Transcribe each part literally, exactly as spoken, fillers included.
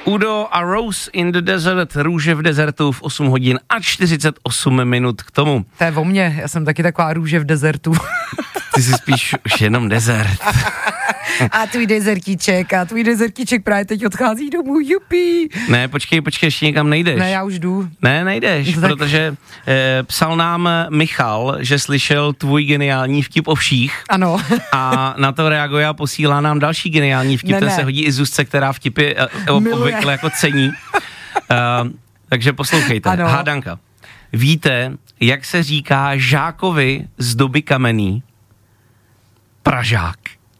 Udo a Rose in the Desert, růže v dezertu v osm hodin a čtyřicet osm minut k tomu. To je o mně, já jsem taky taková růže v dezertu. Ty jsi spíš už jenom dezert. A tvůj dezertíček, a tvůj dezertíček právě teď odchází domů, jupí. Ne, počkej, počkej, ještě někam nejdeš. Ne, já už jdu. Ne, nejdeš, tak... protože eh, psal nám Michal, že slyšel tvůj geniální vtip o vších. Ano. A na to reaguje a posílá nám další geniální vtip, ne, ten ne. se hodí i Zuzce, která vtipy eh, obvykle jako cení. Uh, takže poslouchejte, ano. Hádanka. Víte, jak se říká žákovi z doby kamenný? Pražák.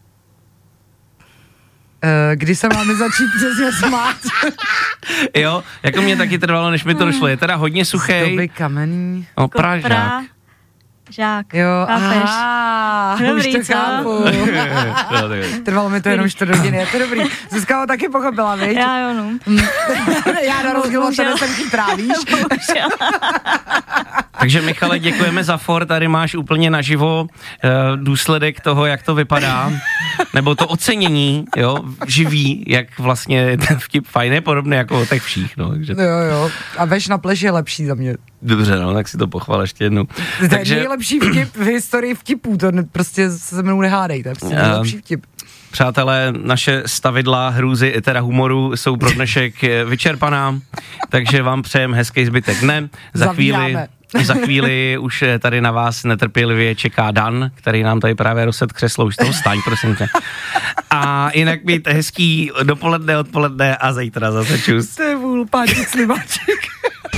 Kdy se máme začít přesně smát? Jo, jako mě taky trvalo, než mi to došlo. Je teda hodně suchej. Z doby kamenný. No, Pražák. Žák. Jo, chápeš? aha, Dobrý, už to co? chápu. Trvalo mi to jenom čtvrt hodiny, je to dobrý. Zuzka ho taky pochopila, viď? Já jo, no. Já na rozdíl od tebe jsem chytrá, víš? Takže Michale, děkujeme za for, tady máš úplně naživo uh, důsledek toho, jak to vypadá, nebo to ocenění, jo, živý, jak vlastně ten vtip fajn je podobný jako o těch vších, no. Takže... Jo, jo, a veš na pleš je lepší za mě. Dobře, no, tak si to pochval ještě jednou. To Takže... je nejlepší vtip v historii vtipů, to ne, prostě se mnou nehádejte, to je nejlepší vtip. Přátelé, naše stavidla hrůzy, teda humoru, jsou pro dnešek vyčerpaná, takže vám přejem hezký zbytek dne. Za chvíli, za chvíli už tady na vás netrpělivě čeká Dan, který nám tady právě rozset křeslo, už z toho staň, prosím tě. A jinak mít hezký dopoledne, odpoledne a zítra zase čus. To je vůl, páček slimáček.